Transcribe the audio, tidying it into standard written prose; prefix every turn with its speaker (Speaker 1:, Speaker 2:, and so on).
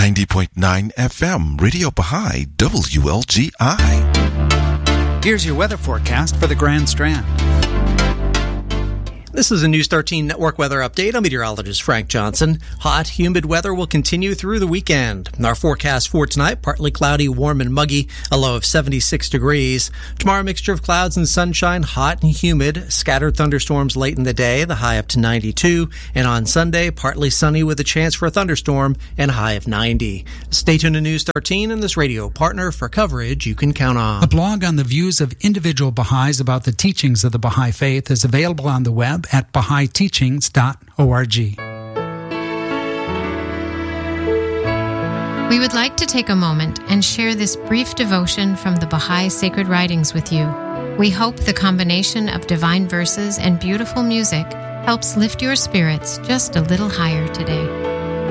Speaker 1: 90.9 FM, Radio Baha'i, WLGI.
Speaker 2: Here's your weather forecast for the Grand Strand.
Speaker 3: This is a News 13 Network weather update. I'm meteorologist Frank Johnson. Hot, humid weather will continue through the weekend. Our forecast for tonight, partly cloudy, warm and muggy, a low of 76 degrees. Tomorrow, mixture of clouds and sunshine, hot and humid, scattered thunderstorms late in the day, the high up to 92. And on Sunday, partly sunny with a chance for a thunderstorm and a high of 90. Stay tuned to News 13 and this radio partner for coverage you can count on.
Speaker 2: A blog on the views of individual Baha'is about the teachings of the Baha'i faith is available on the web at BahaiTeachings.org.
Speaker 4: We would like to take a moment and share this brief devotion from the Baha'i Sacred Writings with you. We hope the combination of divine verses and beautiful music helps lift your spirits just a little higher today.